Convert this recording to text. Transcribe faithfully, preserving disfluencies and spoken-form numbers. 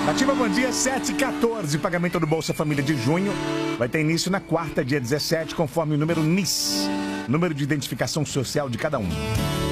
Ativa Bom Dia sete e quatorze, pagamento do Bolsa Família de junho vai ter início na quarta, dia dezessete, conforme o número N I S, número de identificação social de cada um.